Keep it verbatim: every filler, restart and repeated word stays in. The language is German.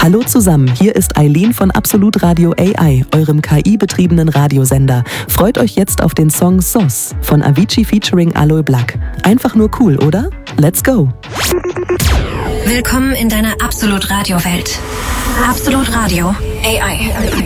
Hallo zusammen, hier ist Eileen von Absolut Radio A I, eurem K I-betriebenen Radiosender. Freut euch jetzt auf den Song Sauce von Avicii featuring Aloe Blacc. Einfach nur cool, oder? Let's go! Willkommen in deiner Absolut Radio Welt. Absolut Radio A I.